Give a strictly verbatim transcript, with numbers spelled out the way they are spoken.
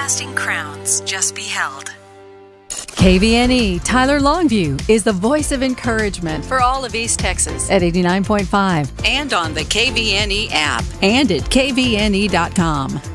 everlasting crowns just beheld. K V N E Tyler Longview is the voice of encouragement For all of East Texas at eighty-nine point five and on the K V N E app. and at K V N E dot com.